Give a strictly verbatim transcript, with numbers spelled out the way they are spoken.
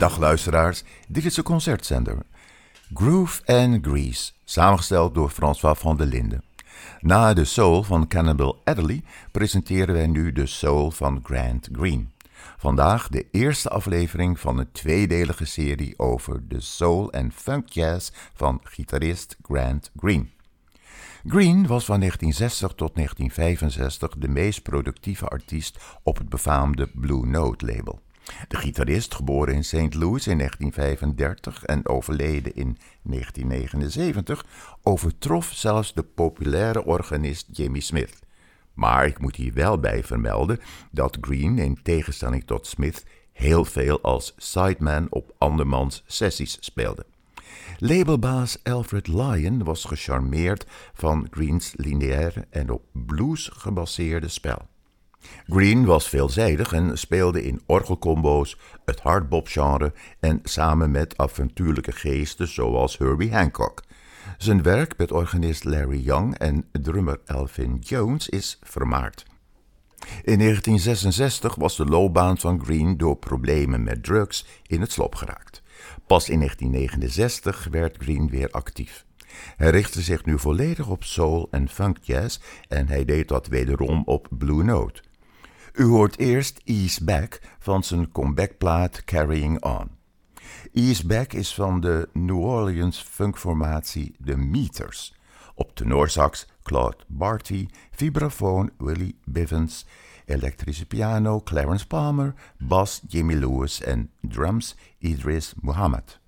Dag luisteraars, dit is de concertzender. Groove and Grease, samengesteld door François van der Linden. Na de soul van Cannibal Adderley presenteren wij nu de soul van Grant Green. Vandaag de eerste aflevering van een tweedelige serie over de soul en funk jazz van gitarist Grant Green. Green was van negentien zestig tot negentien vijfenzestig de meest productieve artiest op het befaamde Blue Note label. De gitarist, geboren in Saint Louis in negentien vijfendertig en overleden in negentien negenenzeventig, overtrof zelfs de populaire organist Jimmy Smith. Maar ik moet hier wel bij vermelden dat Green, in tegenstelling tot Smith, heel veel als sideman op andermans sessies speelde. Labelbaas Alfred Lion was gecharmeerd van Greens lineaire en op blues gebaseerde spel. Green was veelzijdig en speelde in orgelcombo's, het hardbop-genre en samen met avontuurlijke geesten zoals Herbie Hancock. Zijn werk met organist Larry Young en drummer Elvin Jones is vermaard. In negentien zesenzestig was de loopbaan van Green door problemen met drugs in het slop geraakt. Pas in negentien negenenzestig werd Green weer actief. Hij richtte zich nu volledig op soul en funk jazz en hij deed dat wederom op Blue Note. U hoort eerst Ease Back van zijn comebackplaat Carrying On. Ease Back is van de New Orleans funkformatie The Meters. Op tenorsax Claude Barty, vibrafoon Willie Bivens, elektrische piano Clarence Palmer, bas Jimmy Lewis en drums Idris Muhammad.